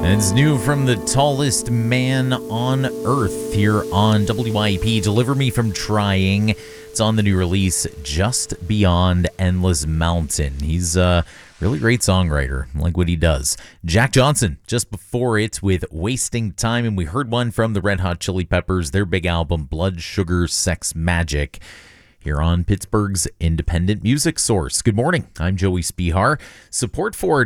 It's new from the tallest man on earth here on WYP. Deliver Me From Trying. It's on the new release, Just Beyond Endless Mountain. He's a really great songwriter. I like what he does. Jack Johnson, just before it with Wasting Time. And we heard one from the Red Hot Chili Peppers, their big album, Blood Sugar Sex Magik, here on Pittsburgh's independent music source. Good morning. I'm Joey Spihar. Support for